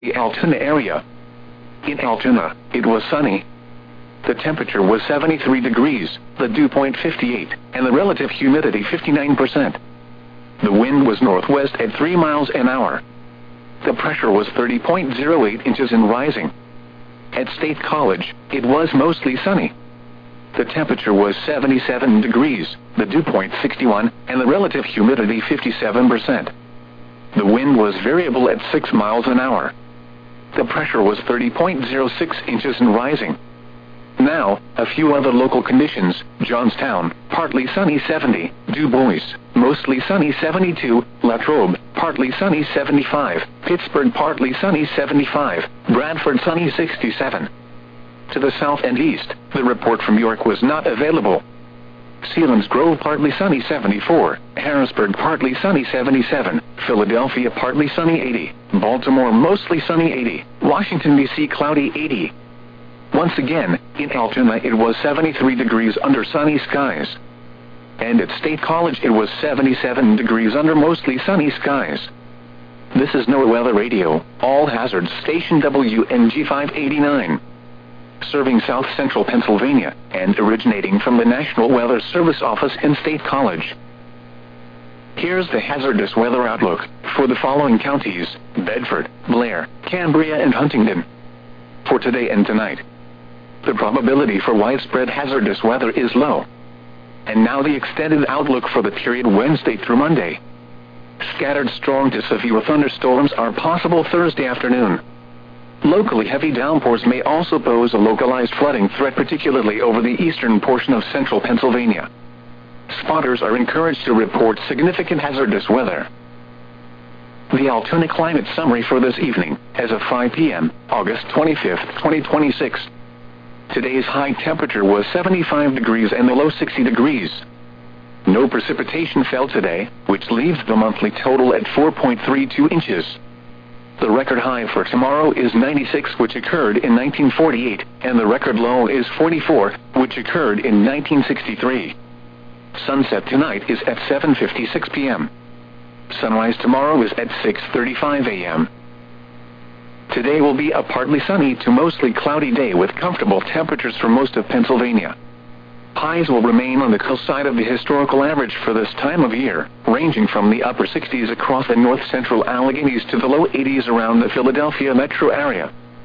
The Altoona area. In Altoona, it was sunny. The temperature was 73 degrees, the dew point 58, and the relative humidity 59%. The wind was northwest at 3 miles an hour. The pressure was 30.08 inches and rising. At State College, it was mostly sunny. The temperature was 77 degrees, the dew point 61, and the relative humidity 57%. The wind was variable at 6 miles an hour. The pressure was 30.06 inches and rising. Now, a few other local conditions: Johnstown, partly sunny 70, Du Bois, mostly sunny 72, Latrobe, partly sunny 75, Pittsburgh partly sunny 75, Bradford sunny 67. To the south and east, the report from York was not available. Selinsgrove partly sunny 74, Harrisburg partly sunny 77, Philadelphia partly sunny 80, Baltimore mostly sunny 80, Washington, D.C. cloudy 80. Once again, in Altoona it was 73 degrees under sunny skies. And at State College it was 77 degrees under mostly sunny skies. This is NOAA Weather Radio, All Hazards Station WNG 589. Serving South Central Pennsylvania, and originating from the National Weather Service office in State College. Here's the hazardous weather outlook for the following counties: Bedford, Blair, Cambria, and Huntingdon. For today and tonight, the probability for widespread hazardous weather is low. And now the extended outlook for the period Wednesday through Monday. Scattered strong to severe thunderstorms are possible Thursday afternoon. Locally heavy downpours may also pose a localized flooding threat, particularly over the eastern portion of central Pennsylvania. Spotters are encouraged to report significant hazardous weather. The Altoona Climate Summary for this evening, as of 5 p.m., August 25, 2026. Today's high temperature was 75 degrees and the low 60 degrees. No precipitation fell today, which leaves the monthly total at 4.32 inches. The record high for tomorrow is 96, which occurred in 1948, and the record low is 44, which occurred in 1963. Sunset tonight is at 7:56 p.m. Sunrise tomorrow is at 6:35 a.m. Today will be a partly sunny to mostly cloudy day with comfortable temperatures for most of Pennsylvania. Highs will remain on the coast side of the historical average for this time of year, ranging from the upper 60s across the north-central Alleghenies to the low 80s around the Philadelphia metro area.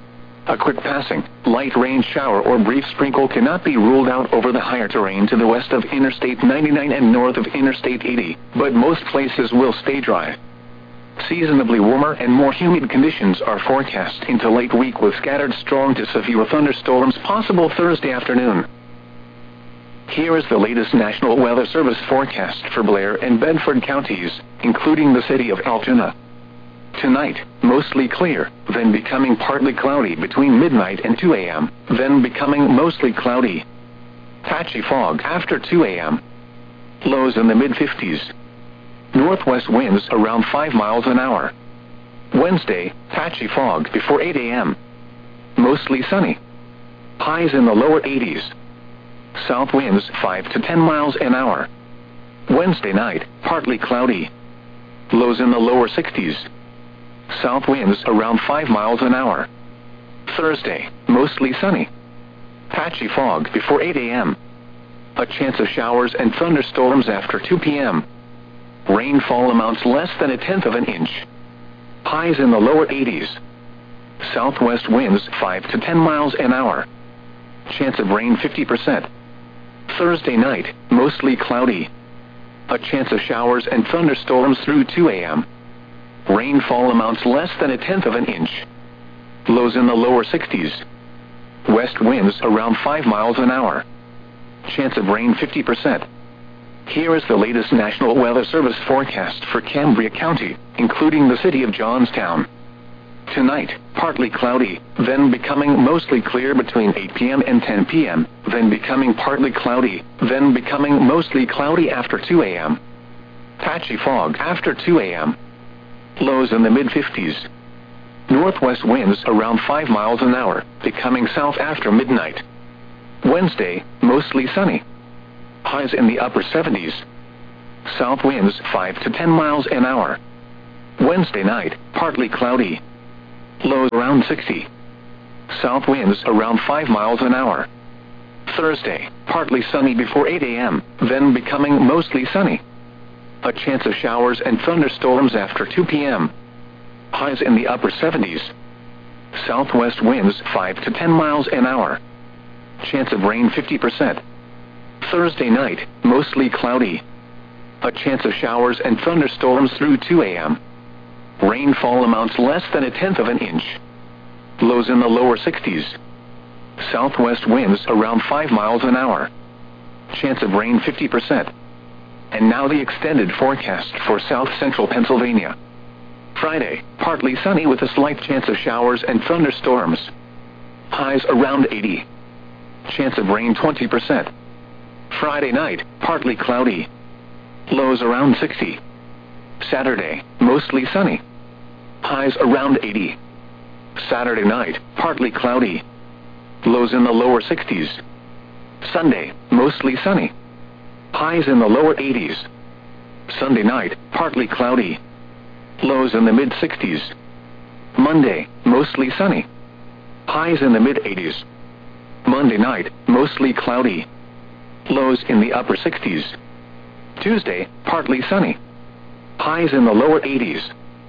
A quick passing, light rain shower or brief sprinkle cannot be ruled out over the higher terrain to the west of Interstate 99 and north of Interstate 80, but most places will stay dry. Seasonably warmer and more humid conditions are forecast into late week with scattered strong to severe thunderstorms possible Thursday afternoon. Here is the latest National Weather Service forecast for Blair and Bedford counties, including the city of Altoona. Tonight, mostly clear, then becoming partly cloudy between midnight and 2 a.m., then becoming mostly cloudy. Patchy fog after 2 a.m. Lows in the mid-50s. Northwest winds around 5 miles an hour. Wednesday, patchy fog before 8 a.m. Mostly sunny. Highs in the lower 80s. South winds 5 to 10 miles an hour. Wednesday night, partly cloudy. Lows in the lower 60s. South winds around 5 miles an hour. Thursday, mostly sunny. Patchy fog before 8 a.m. A chance of showers and thunderstorms after 2 p.m. Rainfall amounts less than 1/10 of an inch. Highs in the lower 80s. Southwest winds 5 to 10 miles an hour. Chance of rain 50%. Thursday night, mostly cloudy. A chance of showers and thunderstorms through 2 a.m. Rainfall amounts less than 1/10 of an inch. Lows in the lower 60s. West winds around 5 miles an hour. Chance of rain 50%. Here is the latest National Weather Service forecast for Cambria County, including the city of Johnstown. Tonight, partly cloudy, then becoming mostly clear between 8 p.m. and 10 p.m., then becoming partly cloudy, then becoming mostly cloudy after 2 a.m. Patchy fog after 2 a.m. Lows in the mid-50s. Northwest winds around 5 miles an hour, becoming south after midnight. Wednesday, mostly sunny. Highs in the upper 70s. South winds 5 to 10 miles an hour. Wednesday night, partly cloudy. Lows around 60. South winds around 5 miles an hour. Thursday, partly sunny before 8 a.m., then becoming mostly sunny. A chance of showers and thunderstorms after 2 p.m. Highs in the upper 70s. Southwest winds 5 to 10 miles an hour. Chance of rain 50%. Thursday night, mostly cloudy. A chance of showers and thunderstorms through 2 a.m. Rainfall amounts less than 1/10 of an inch. Lows in the lower 60s. Southwest winds around 5 miles an hour. Chance of rain 50%. And now the extended forecast for south central Pennsylvania. Friday, partly sunny with a slight chance of showers and thunderstorms. Highs around 80. Chance of rain 20%. Friday night, partly cloudy. Lows around 60. Saturday, mostly sunny. Highs around 80. Saturday night, partly cloudy. Lows in the lower 60s. Sunday, mostly sunny. Highs in the lower 80s. Sunday night, partly cloudy. Lows in the mid-60s. Monday, mostly sunny. Highs in the mid-80s. Monday night, mostly cloudy. Lows in the upper 60s. Tuesday, partly sunny. Highs in the lower 80s.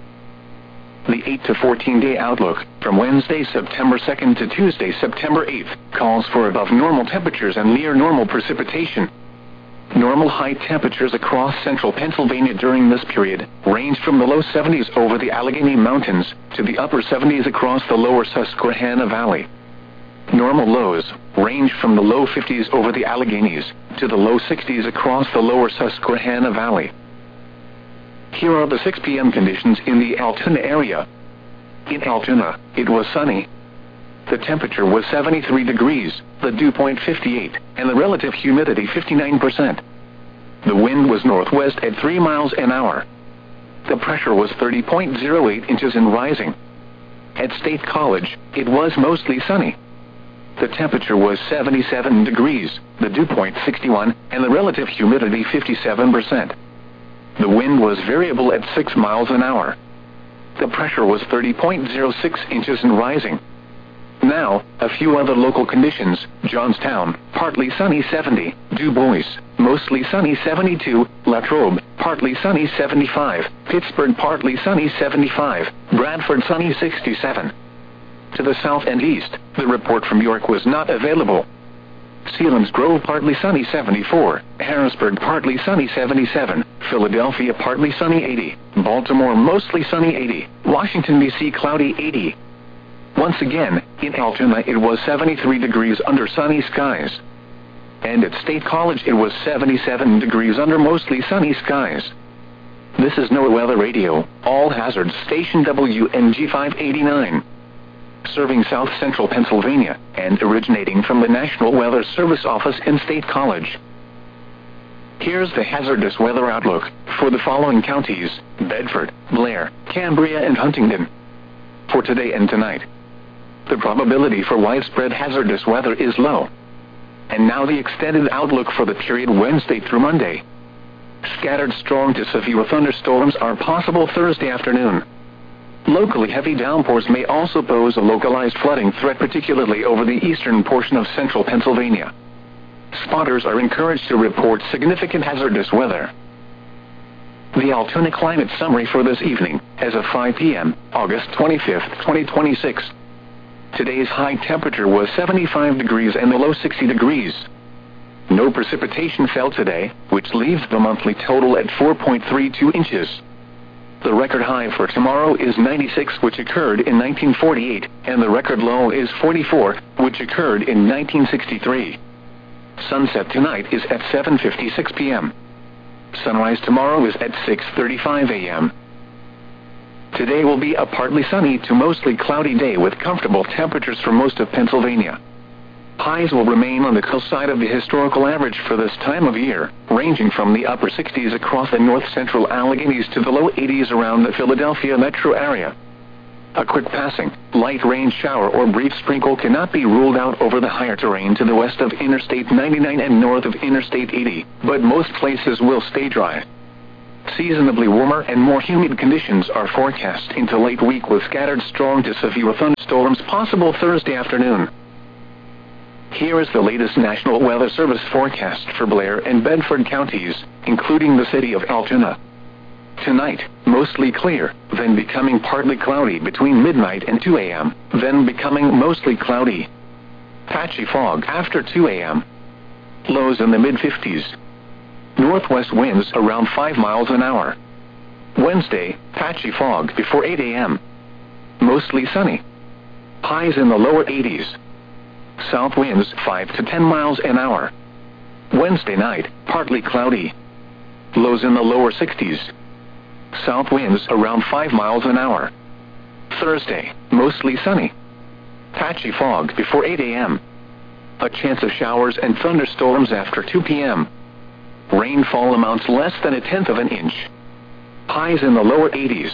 The 8 to 14-day outlook, from Wednesday, September 2nd to Tuesday, September 8th, calls for above normal temperatures and near normal precipitation. Normal high temperatures across central Pennsylvania during this period range from the low 70s over the Allegheny Mountains to the upper 70s across the lower Susquehanna Valley. Normal lows range from the low 50s over the Alleghenies to the low 60s across the lower Susquehanna Valley. Here are the 6 p.m. conditions in the Altoona area. In Altoona, it was sunny. The temperature was 73 degrees, the dew point 58, and the relative humidity 59%. The wind was northwest at 3 miles an hour. The pressure was 30.08 inches and rising. At State College, it was mostly sunny. The temperature was 77 degrees, the dew point 61, and the relative humidity 57%. The wind was variable at 6 miles an hour. The pressure was 30.06 inches and rising. Now, a few other local conditions. Johnstown, partly sunny 70, Du Bois, mostly sunny 72, Latrobe, partly sunny 75, Pittsburgh, partly sunny 75, Bradford, sunny 67. To the south and east, the report from York was not available. Selinsgrove, partly sunny 74, Harrisburg, partly sunny 77, Philadelphia, partly sunny 80, Baltimore, mostly sunny 80, Washington, D.C., cloudy 80. Once again, in Altoona it was 73 degrees under sunny skies. And at State College it was 77 degrees under mostly sunny skies. This is NOAA Weather Radio, all hazards, station WNG 589. Serving south central Pennsylvania, and originating from the National Weather Service office in State College. Here's the hazardous weather outlook for the following counties: Bedford, Blair, Cambria, and Huntingdon. For today and tonight, the probability for widespread hazardous weather is low. And now the extended outlook for the period Wednesday through Monday. Scattered strong to severe thunderstorms are possible Thursday afternoon. Locally heavy downpours may also pose a localized flooding threat, particularly over the eastern portion of central Pennsylvania. Spotters are encouraged to report significant hazardous weather. The Altoona Climate Summary for this evening, as of 5 p.m., August 25, 2026. Today's high temperature was 75 degrees and the low 60 degrees. No precipitation fell today, which leaves the monthly total at 4.32 inches. The record high for tomorrow is 96, which occurred in 1948, and the record low is 44, which occurred in 1963. Sunset tonight is at 7:56 p.m. Sunrise tomorrow is at 6:35 a.m. Today will be a partly sunny to mostly cloudy day with comfortable temperatures for most of Pennsylvania. Highs will remain on the coast side of the historical average for this time of year, ranging from the upper 60s across the north-central Alleghenies to the low 80s around the Philadelphia metro area. A quick passing, light rain shower or brief sprinkle cannot be ruled out over the higher terrain to the west of Interstate 99 and north of Interstate 80, but most places will stay dry. Seasonably warmer and more humid conditions are forecast into late week with scattered strong to severe thunderstorms possible Thursday afternoon. Here is the latest National Weather Service forecast for Blair and Bedford counties, including the city of Altoona. Tonight, mostly clear, then becoming partly cloudy between midnight and 2 a.m., then becoming mostly cloudy. Patchy fog after 2 a.m. Lows in the mid-50s. Northwest winds around 5 miles an hour. Wednesday, patchy fog before 8 a.m. Mostly sunny. Highs in the lower 80s. South winds 5 to 10 miles an hour. Wednesday night, partly cloudy. Lows in the lower 60s. South winds around 5 miles an hour. Thursday, mostly sunny. Patchy fog before 8 a.m. A chance of showers and thunderstorms after 2 p.m. Rainfall amounts less than 1/10 of an inch. Highs in the lower 80s.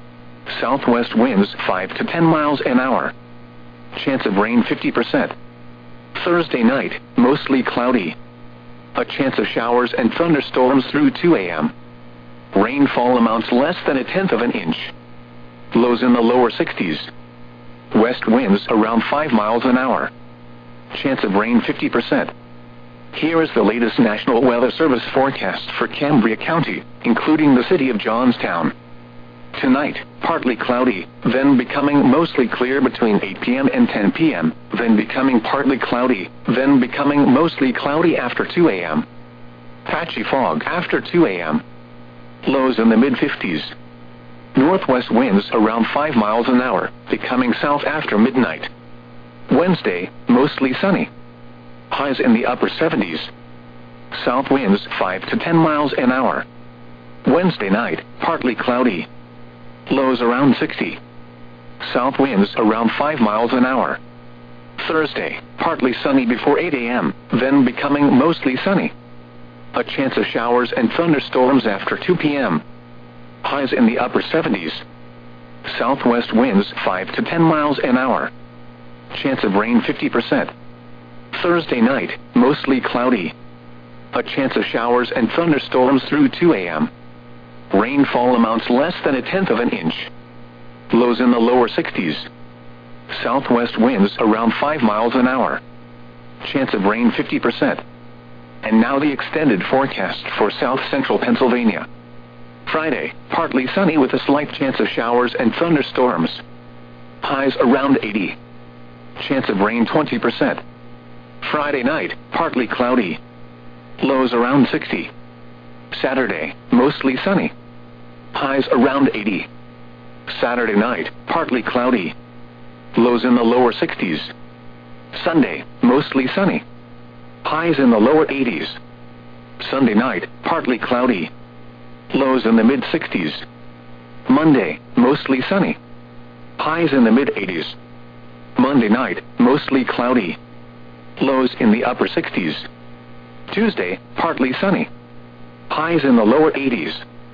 Southwest winds 5 to 10 miles an hour. Chance of rain 50%. Thursday night, mostly cloudy. A chance of showers and thunderstorms through 2 a.m. Rainfall amounts less than 1/10 of an inch. Lows in the lower 60s. West winds around 5 miles an hour. Chance of rain 50%. Here is the latest National Weather Service forecast for Cambria County, including the city of Johnstown. Tonight, partly cloudy, then becoming mostly clear between 8 p.m. and 10 p.m., then becoming partly cloudy, then becoming mostly cloudy after 2 a.m. Patchy fog after 2 a.m. Lows in the mid-50s. Northwest winds around 5 miles an hour, becoming south after midnight. Wednesday, mostly sunny. Highs in the upper 70s. South winds 5 to 10 miles an hour. Wednesday night, partly cloudy. Lows around 60. South winds around 5 miles an hour. Thursday, partly sunny before 8 a.m., then becoming mostly sunny. A chance of showers and thunderstorms after 2 p.m. Highs in the upper 70s. Southwest winds 5 to 10 miles an hour. Chance of rain 50%. Thursday night, mostly cloudy. A chance of showers and thunderstorms through 2 a.m. Rainfall amounts less than 1/10 of an inch. Lows in the lower 60s. Southwest winds around 5 miles an hour. Chance of rain 50%. And now the extended forecast for south central Pennsylvania. Friday, partly sunny with a slight chance of showers and thunderstorms. Highs around 80. Chance of rain 20%. Friday night, partly cloudy. Lows around 60. Saturday, mostly sunny. Highs around 80. Saturday night, partly cloudy. Lows in the lower 60s. Sunday, mostly sunny. Highs in the lower 80s. Sunday night, partly cloudy. Lows in the mid-60s. Monday, mostly sunny. Highs in the mid-80s. Monday night, mostly cloudy. Lows in the upper 60s. Tuesday, partly sunny. Highs in the lower 80s.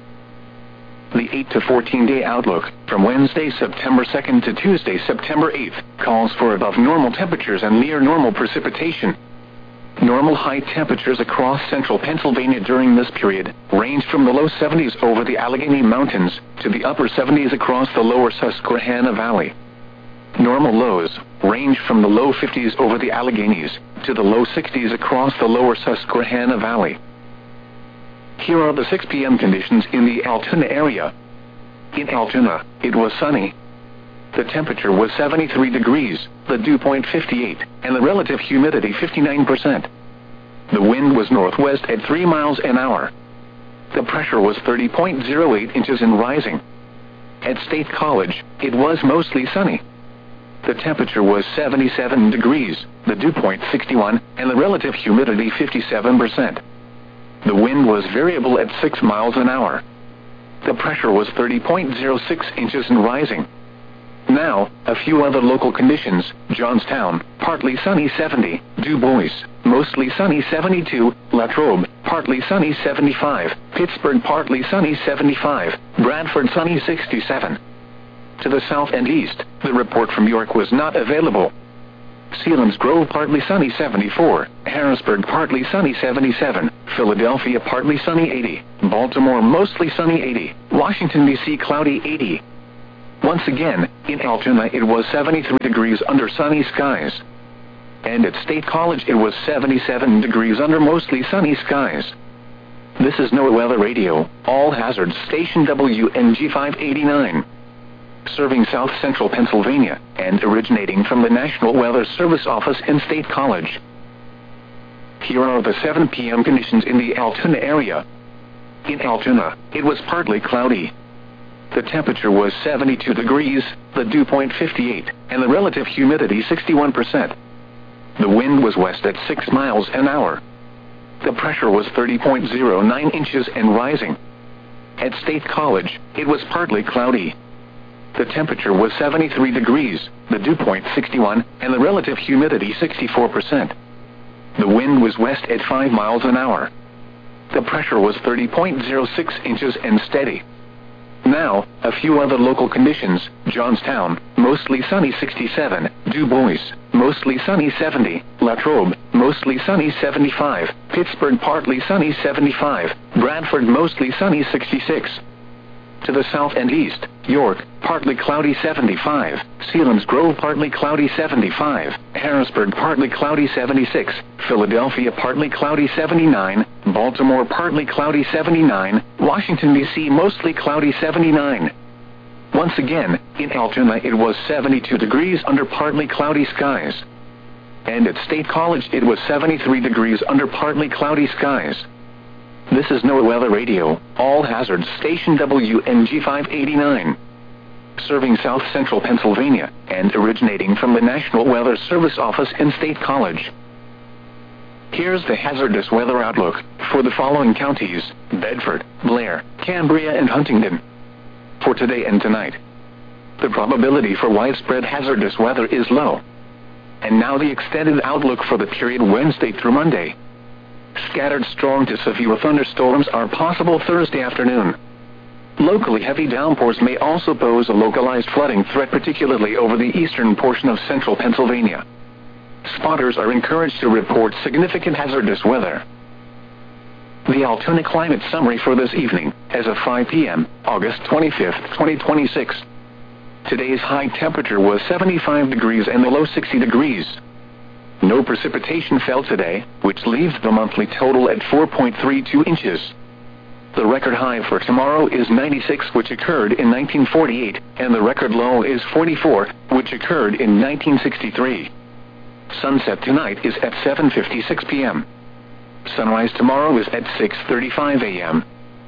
The 8 to 14-day outlook from Wednesday, September 2nd to Tuesday, September 8th calls for above normal temperatures and near normal precipitation. Normal high temperatures across central Pennsylvania during this period range from the low 70s over the Allegheny Mountains to the upper 70s across the lower Susquehanna Valley. Normal lows range from the low 50s over the Alleghenies to the low 60s across the lower Susquehanna Valley. Here are the 6 p.m. conditions in the Altoona area. In Altoona, it was sunny. The temperature was 73 degrees, the dew point 58, and the relative humidity 59%. The wind was northwest at 3 miles an hour. The pressure was 30.08 inches and rising. At State College, it was mostly sunny. The temperature was 77 degrees, the dew point 61, and the relative humidity 57%. The wind was variable at 6 miles an hour. The pressure was 30.06 inches and rising. Now, a few other local conditions. Johnstown, partly sunny 70, Du Bois, mostly sunny 72, Latrobe, partly sunny 75, Pittsburgh, partly sunny 75, Bradford, sunny 67. To the south and east, the report from York was not available. Selinsgrove partly sunny 74, Harrisburg partly sunny 77, Philadelphia partly sunny 80, Baltimore mostly sunny 80, Washington, D.C. cloudy 80. Once again, in Altoona it was 73 degrees under sunny skies. And at State College it was 77 degrees under mostly sunny skies. This is NOAA Weather Radio, all hazards station WNG 589. Serving South Central Pennsylvania, and originating from the National Weather Service office in State College. Here are the 7 p.m. conditions in the Altoona area. In Altoona, it was partly cloudy. The temperature was 72 degrees, the dew point 58, and the relative humidity 61%. The wind was west at 6 miles an hour. The pressure was 30.09 inches and rising. At State College, it was partly cloudy. The temperature was 73 degrees, the dew point 61, and the relative humidity 64%. The wind was west at 5 miles an hour. The pressure was 30.06 inches and steady. Now, a few other local conditions. Johnstown, mostly sunny 67, Du Bois, mostly sunny 70, Latrobe, mostly sunny 75, Pittsburgh partly sunny 75, Bradford mostly sunny 66. To the south and east, York, partly cloudy 75, Selinsgrove partly cloudy 75, Harrisburg partly cloudy 76, Philadelphia partly cloudy 79, Baltimore partly cloudy 79, Washington, D.C. mostly cloudy 79. Once again, in Altoona it was 72 degrees under partly cloudy skies. And at State College it was 73 degrees under partly cloudy skies. This is NOAA Weather Radio, all hazards station WNG 589. Serving South Central Pennsylvania, and originating from the National Weather Service office in State College. Here's the hazardous weather outlook for the following counties: Bedford, Blair, Cambria, and Huntingdon. For today and tonight, the probability for widespread hazardous weather is low. And now the extended outlook for the period Wednesday through Monday. Scattered strong to severe thunderstorms are possible Thursday afternoon. Locally heavy downpours may also pose a localized flooding threat, particularly over the eastern portion of central Pennsylvania. Spotters are encouraged to report significant hazardous weather. The Altoona climate summary for this evening, as of 5 p.m., August 25, 2026. Today's high temperature was 75 degrees and the low 60 degrees. No precipitation fell today, which leaves the monthly total at 4.32 inches. The record high for tomorrow is 96, which occurred in 1948, and the record low is 44, which occurred in 1963. Sunset tonight is at 7:56 p.m. Sunrise tomorrow is at 6:35 a.m.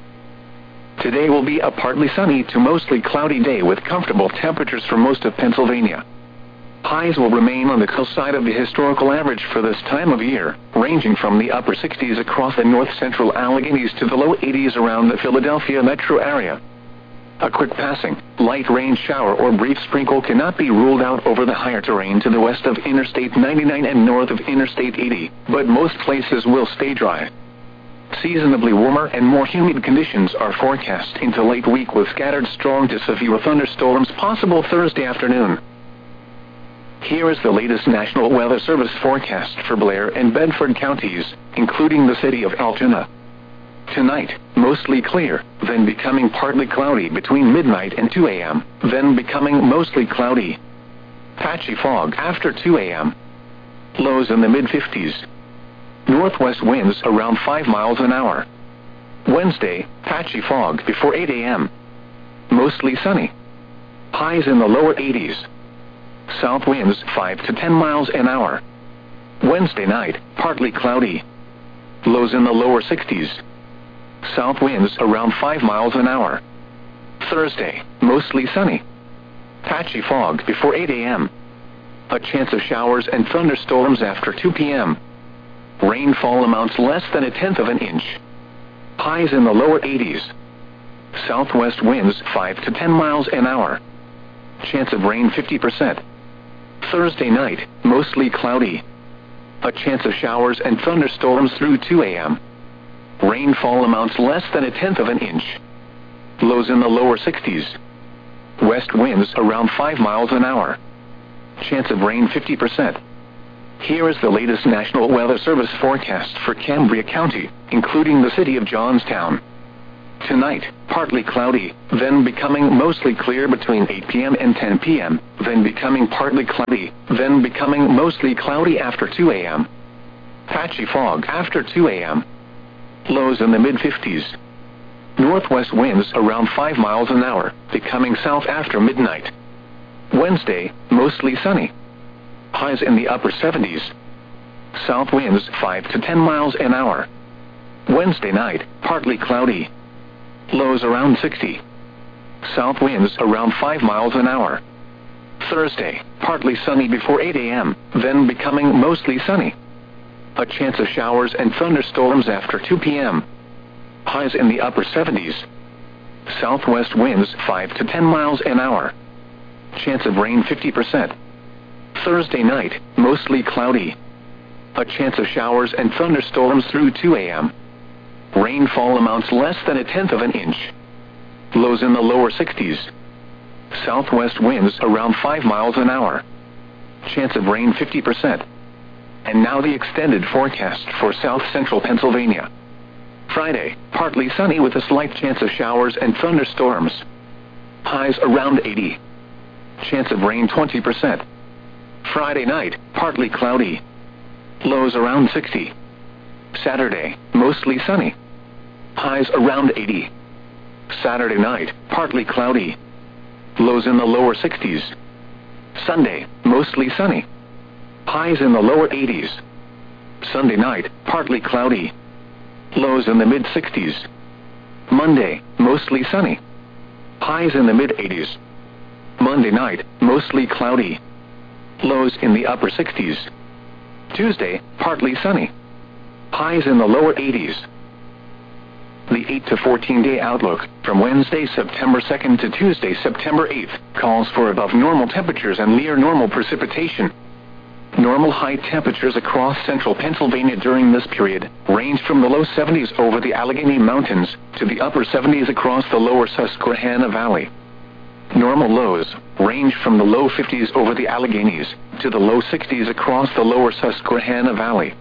Today will be a partly sunny to mostly cloudy day with comfortable temperatures for most of Pennsylvania. Highs will remain on the coast side of the historical average for this time of year, ranging from the upper 60s across the north-central Alleghenies to the low 80s around the Philadelphia metro area. A quick passing, light rain shower or brief sprinkle cannot be ruled out over the higher terrain to the west of Interstate 99 and north of Interstate 80, but most places will stay dry. Seasonably warmer and more humid conditions are forecast into late week with scattered strong to severe thunderstorms possible Thursday afternoon. Here is the latest National Weather Service forecast for Blair and Bedford counties, including the city of Altoona. Tonight, mostly clear, then becoming partly cloudy between midnight and 2 a.m., then becoming mostly cloudy. Patchy fog after 2 a.m. Lows in the mid-50s. Northwest winds around 5 miles an hour. Wednesday, patchy fog before 8 a.m. Mostly sunny. Highs in the lower 80s. South winds 5 to 10 miles an hour. Wednesday night, partly cloudy. Lows in the lower 60s. South winds around 5 miles an hour. Thursday, mostly sunny. Patchy fog before 8 a.m. A chance of showers and thunderstorms after 2 p.m. Rainfall amounts less than 1/10 of an inch. Highs in the lower 80s. Southwest winds 5 to 10 miles an hour. Chance of rain 50%. Thursday night, mostly cloudy. A chance of showers and thunderstorms through 2 a.m. Rainfall amounts less than 1/10 of an inch. Lows in the lower 60s. West winds around 5 miles an hour. Chance of rain 50%. Here is the latest National Weather Service forecast for Cambria County, including the city of Johnstown. Tonight, partly cloudy, then becoming mostly clear between 8 p.m. and 10 p.m., then becoming partly cloudy, then becoming mostly cloudy after 2 a.m. Patchy fog after 2 a.m. Lows in the mid-50s. Northwest winds around 5 miles an hour, becoming south after midnight. Wednesday, mostly sunny. Highs in the upper 70s. South winds 5 to 10 miles an hour. Wednesday night, partly cloudy. Lows around 60. South winds around 5 miles an hour. Thursday, partly sunny before 8 a.m., then becoming mostly sunny. A chance of showers and thunderstorms after 2 p.m. Highs in the upper 70s. Southwest winds 5 to 10 miles an hour. Chance of rain 50%. Thursday night, mostly cloudy. A chance of showers and thunderstorms through 2 a.m. Rainfall amounts less than 1/10 of an inch. Lows in the lower 60s. Southwest winds around 5 miles an hour. Chance of rain 50%. And now the extended forecast for south central Pennsylvania. Friday, partly sunny with a slight chance of showers and thunderstorms. Highs around 80. Chance of rain 20%. Friday night, partly cloudy. Lows around 60. Saturday, mostly sunny. Highs around 80. Saturday night, partly cloudy. Lows in the lower 60s. Sunday, mostly sunny. Highs in the lower 80s. Sunday night, partly cloudy. Lows in the mid-60s. Monday, mostly sunny. Highs in the mid-80s. Monday night, mostly cloudy. Lows in the upper 60s. Tuesday, partly sunny. Highs in the lower 80s. The 8 to 14-day outlook, from Wednesday, September 2nd to Tuesday, September 8th, calls for above normal temperatures and near normal precipitation. Normal high temperatures across central Pennsylvania during this period range from the low 70s over the Allegheny Mountains to the upper 70s across the lower Susquehanna Valley. Normal lows range from the low 50s over the Alleghenies to the low 60s across the lower Susquehanna Valley.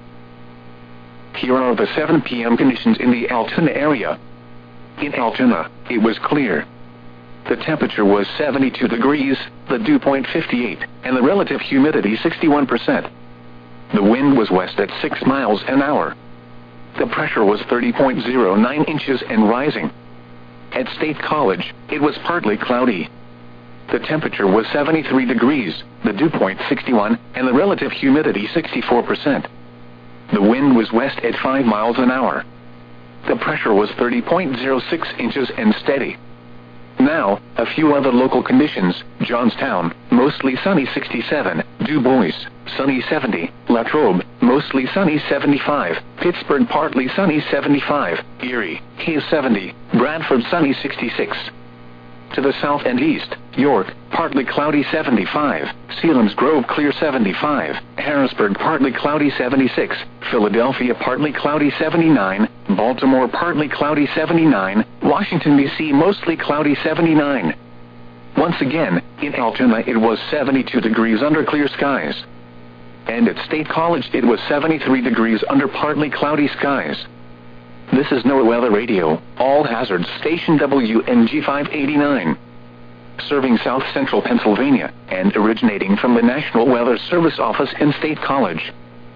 Here are the 7 p.m. conditions in the Altoona area. In Altoona, it was clear. The temperature was 72 degrees, the dew point 58, and the relative humidity 61%. The wind was west at 6 miles an hour. The pressure was 30.09 inches and rising. At State College, it was partly cloudy. The temperature was 73 degrees, the dew point 61, and the relative humidity 64%. The wind was west at 5 miles an hour. The pressure was 30.06 inches and steady. Now, a few other local conditions. Johnstown, mostly sunny 67, Du Bois, sunny 70, Latrobe, mostly sunny 75, Pittsburgh partly sunny 75, Erie, Hayes 70, Bradford sunny 66. To the south and east, York, partly cloudy 75, Selinsgrove clear 75, Harrisburg partly cloudy 76, Philadelphia partly cloudy 79, Baltimore partly cloudy 79, Washington, D.C. mostly cloudy 79. Once again, in Altoona it was 72 degrees under clear skies. And at State College it was 73 degrees under partly cloudy skies. This is NOAA Weather Radio, all hazards station WNG 589. Serving south central Pennsylvania, and originating from the National Weather Service office in State College.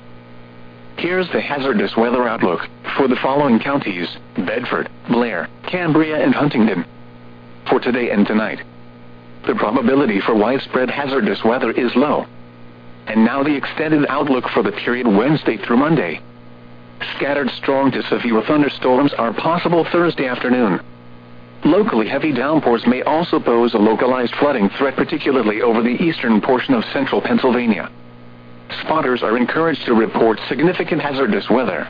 Here's the hazardous weather outlook for the following counties: Bedford, Blair, Cambria, and Huntingdon. For today and tonight, the probability for widespread hazardous weather is low. And now the extended outlook for the period Wednesday through Monday. Scattered strong to severe thunderstorms are possible Thursday afternoon. Locally heavy downpours may also pose a localized flooding threat, particularly over the eastern portion of central Pennsylvania. Spotters are encouraged to report significant hazardous weather.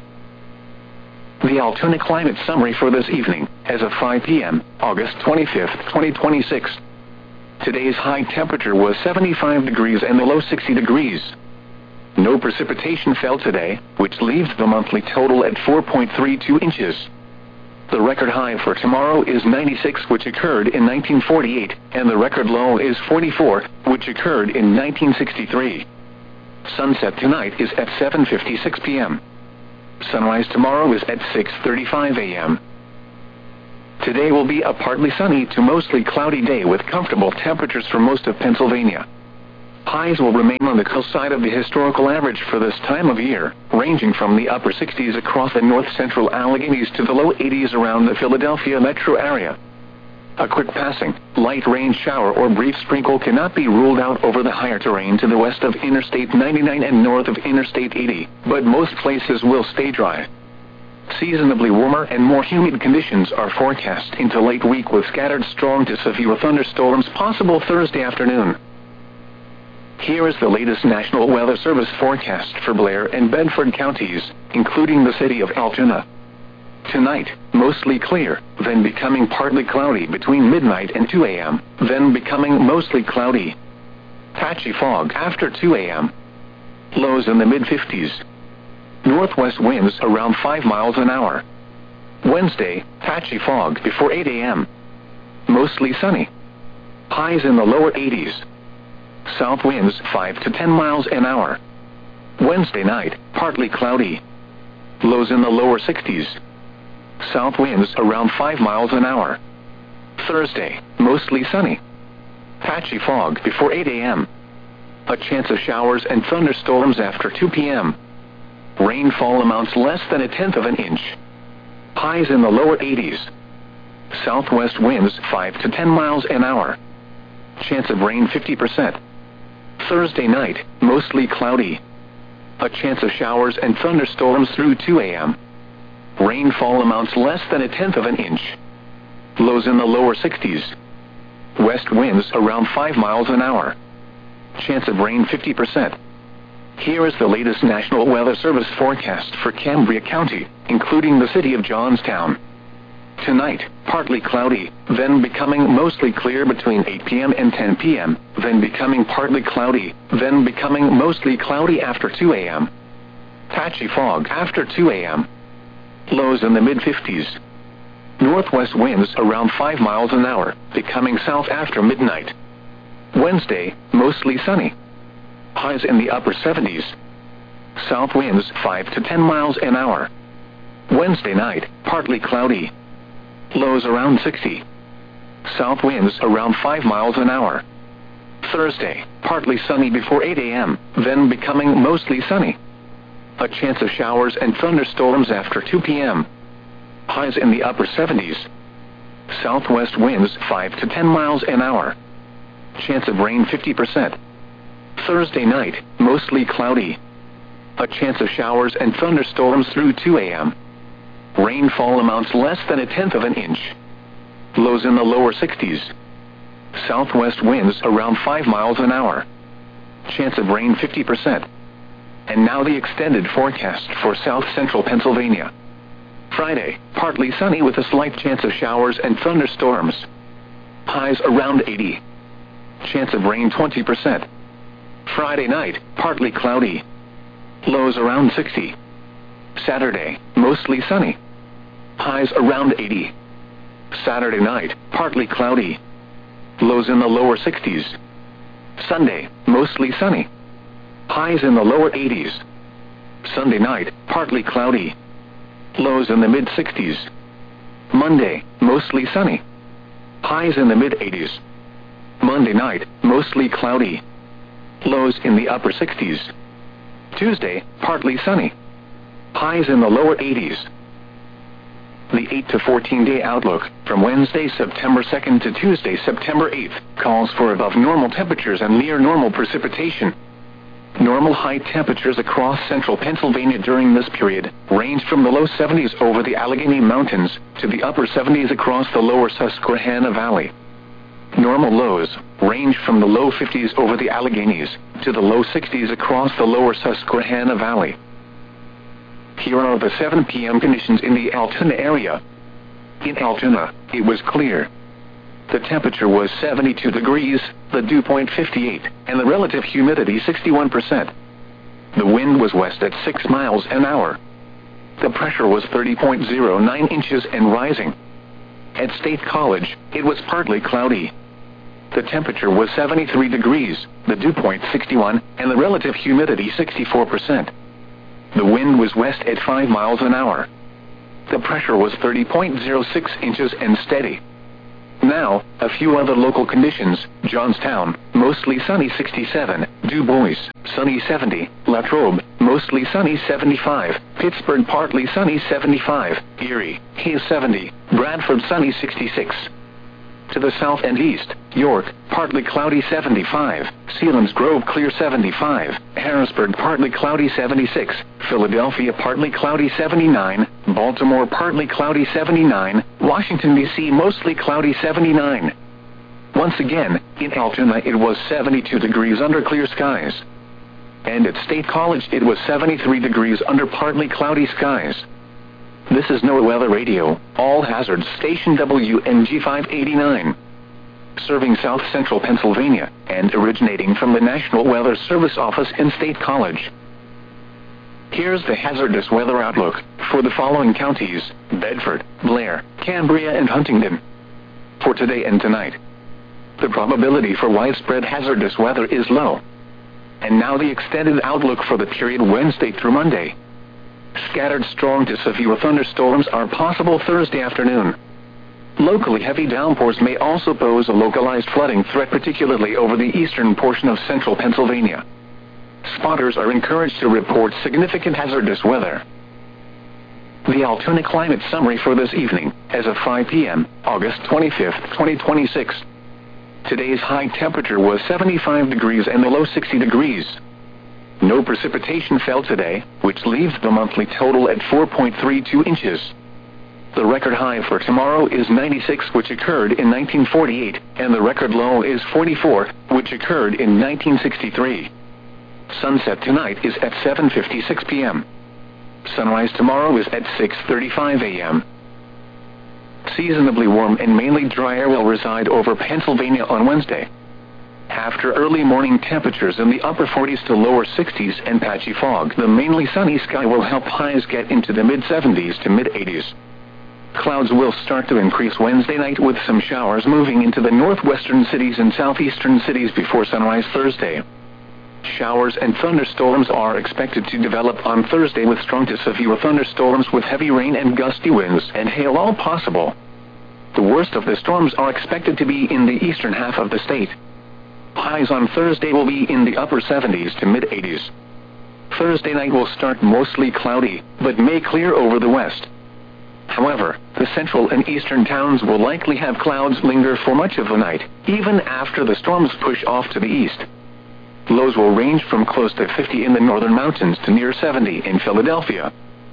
The Altoona climate summary for this evening, as of 5 p.m., August 25, 2026. Today's high temperature was 75 degrees and the low 60 degrees. No precipitation fell today, which leaves the monthly total at 4.32 inches. The record high for tomorrow is 96, which occurred in 1948, and the record low is 44, which occurred in 1963. Sunset tonight is at 7:56 p.m. Sunrise tomorrow is at 6:35 a.m. Today will be a partly sunny to mostly cloudy day with comfortable temperatures for most of Pennsylvania. Highs will remain on the coast side of the historical average for this time of year, ranging from the upper 60s across the north-central Alleghenies to the low 80s around the Philadelphia metro area. A quick passing, light rain shower or brief sprinkle cannot be ruled out over the higher terrain to the west of Interstate 99 and north of Interstate 80, but most places will stay dry. Seasonably warmer and more humid conditions are forecast into late week with scattered strong to severe thunderstorms possible Thursday afternoon. Here is the latest National Weather Service forecast for Blair and Bedford counties, including the city of Altoona. Tonight, mostly clear, then becoming partly cloudy between midnight and 2 a.m., then becoming mostly cloudy. Patchy fog after 2 a.m. Lows in the mid-50s. Northwest winds around 5 miles an hour. Wednesday, patchy fog before 8 a.m. Mostly sunny. Highs in the lower 80s. South winds 5 to 10 miles an hour. Wednesday night, partly cloudy. Lows in the lower 60s. South winds around 5 miles an hour. Thursday, mostly sunny. Patchy fog before 8 a.m. A chance of showers and thunderstorms after 2 p.m. Rainfall amounts less than 1/10 of an inch. Highs in the lower 80s. Southwest winds 5 to 10 miles an hour. Chance of rain 50%. Thursday night, mostly cloudy. A chance of showers and thunderstorms through 2 a.m. Rainfall amounts less than 1/10 of an inch. Lows in the lower 60s. West winds around 5 miles an hour. Chance of rain 50%. Here is the latest National Weather Service forecast for Cambria County, including the city of Johnstown. Tonight, partly cloudy, then becoming mostly clear between 8 p.m. and 10 p.m., then becoming partly cloudy, then becoming mostly cloudy after 2 a.m. Patchy fog after 2 a.m. Lows in the mid-50s. Northwest winds around 5 miles an hour, becoming south after midnight. Wednesday, mostly sunny. Highs in the upper 70s. South winds 5 to 10 miles an hour. Wednesday night, partly cloudy. Lows around 60. South winds around 5 miles an hour. Thursday, partly sunny before 8 a.m., then becoming mostly sunny. A chance of showers and thunderstorms after 2 p.m. Highs in the upper 70s. Southwest winds 5 to 10 miles an hour. Chance of rain 50%. Thursday night, mostly cloudy. A chance of showers and thunderstorms through 2 a.m. Rainfall amounts less than 1/10 of an inch. Lows in the lower 60s. Southwest winds around 5 miles an hour. Chance of rain 50%. And now the extended forecast for south central Pennsylvania. Friday, partly sunny with a slight chance of showers and thunderstorms. Highs around 80. Chance of rain 20%. Friday night, partly cloudy. Lows around 60. Saturday, mostly sunny. Highs around 80. Saturday night, partly cloudy. Lows in the lower 60s. Sunday, mostly sunny. Highs in the lower 80s. Sunday night, partly cloudy. Lows in the mid-60s. Monday, mostly sunny. Highs in the mid-80s. Monday night, mostly cloudy. Lows in the upper 60s. Tuesday, partly sunny. Highs in the lower 80s. The 8 to 14-day outlook from Wednesday, September 2nd to Tuesday, September 8th, calls for above normal temperatures and near normal precipitation. Normal high temperatures across central Pennsylvania during this period range from the low 70s over the Allegheny Mountains to the upper 70s across the lower Susquehanna Valley. Normal lows range from the low 50s over the Alleghenies to the low 60s across the lower Susquehanna Valley. Here are the 7 p.m. conditions in the Altoona area. In Altoona, it was clear. The temperature was 72 degrees, the dew point 58, and the relative humidity 61%. The wind was west at 6 miles an hour. The pressure was 30.09 inches and rising. At State College, it was partly cloudy. The temperature was 73 degrees, the dew point 61, and the relative humidity 64%. The wind was west at 5 miles an hour. The pressure was 30.06 inches and steady. Now, a few other local conditions: Johnstown, mostly sunny 67, Du Bois, sunny 70, Latrobe, mostly sunny 75, Pittsburgh partly sunny 75, Erie, Hayes 70, Bradford sunny 66. To the south and east, York, partly cloudy 75, Selinsgrove clear 75, Harrisburg partly cloudy 76, Philadelphia partly cloudy 79, Baltimore partly cloudy 79, Washington, D.C. mostly cloudy 79. Once again, in Altoona it was 72 degrees under clear skies. And at State College it was 73 degrees under partly cloudy skies. This is NOAA Weather Radio, All Hazards Station WNG 589. Serving South Central Pennsylvania, and originating from the National Weather Service office in State College. Here's the hazardous weather outlook for the following counties: Bedford, Blair, Cambria, and Huntingdon. For today and tonight, the probability for widespread hazardous weather is low. And now the extended outlook for the period Wednesday through Monday. Scattered strong to severe thunderstorms are possible Thursday afternoon. Locally heavy downpours may also pose a localized flooding threat, particularly over the eastern portion of central Pennsylvania. Spotters are encouraged to report significant hazardous weather. The Altoona climate summary for this evening, as of 5 p.m., August 25, 2026. Today's high temperature was 75 degrees and the low 60 degrees. No precipitation fell today, which leaves the monthly total at 4.32 inches. The record high for tomorrow is 96, which occurred in 1948, and the record low is 44, which occurred in 1963. Sunset tonight is at 7:56 p.m. Sunrise tomorrow is at 6:35 a.m. Seasonably warm and mainly dry air will reside over Pennsylvania on Wednesday. After early morning temperatures in the upper 40s to lower 60s and patchy fog, the mainly sunny sky will help highs get into the mid-70s to mid-80s. Clouds will start to increase Wednesday night, with some showers moving into the northwestern cities and southeastern cities before sunrise Thursday. Showers and thunderstorms are expected to develop on Thursday, with strong to severe thunderstorms with heavy rain and gusty winds and hail all possible. The worst of the storms are expected to be in the eastern half of the state. Highs on Thursday will be in the upper 70s to mid-80s. Thursday night will start mostly cloudy, but may clear over the west. However, the central and eastern towns will likely have clouds linger for much of the night, even after the storms push off to the east. Lows will range from close to 50 in the northern mountains to near 70 in Philadelphia.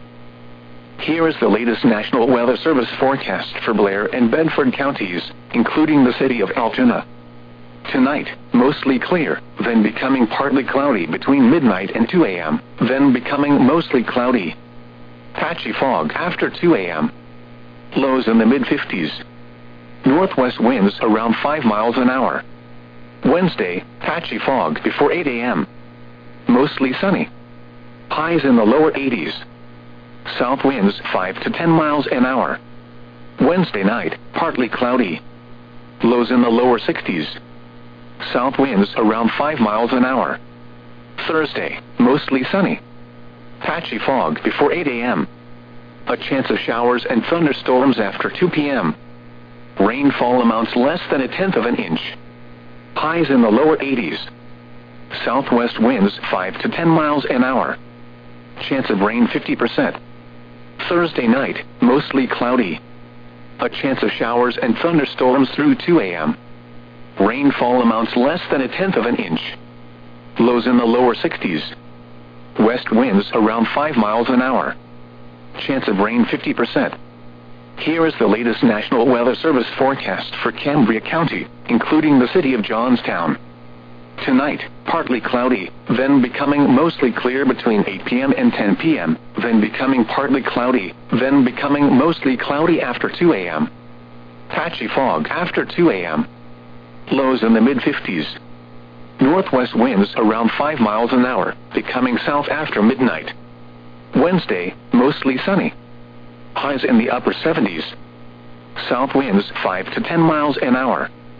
Here is the latest National Weather Service forecast for Blair and Bedford counties, including the city of Altoona. Tonight, mostly clear, then becoming partly cloudy between midnight and 2 a.m., then becoming mostly cloudy. Patchy fog after 2 a.m. Lows in the mid-50s. Northwest winds around 5 miles an hour. Wednesday, patchy fog before 8 a.m. Mostly sunny. Highs in the lower 80s. South winds 5 to 10 miles an hour. Wednesday night, partly cloudy. Lows in the lower 60s. South winds around 5 miles an hour. Thursday, mostly sunny. Patchy fog before 8 a.m. A chance of showers and thunderstorms after 2 p.m. Rainfall amounts less than 1/10 of an inch. Highs in the lower 80s. Southwest winds 5 to 10 miles an hour. Chance of rain 50%. Thursday night, mostly cloudy. A chance of showers and thunderstorms through 2 a.m. Rainfall amounts less than 1/10 of an inch. Lows in the lower 60s. West winds around 5 miles an hour. Chance of rain 50%. Here is the latest National Weather Service forecast for Cambria County, including the city of Johnstown. Tonight, partly cloudy, then becoming mostly clear between 8 p.m. and 10 p.m., then becoming partly cloudy, then becoming mostly cloudy after 2 a.m. Patchy fog after 2 a.m. Lows in the mid-50s. Northwest winds around 5 miles an hour, becoming south after midnight. Wednesday, mostly sunny. Highs in the upper 70s. South winds 5 to 10 miles an hour.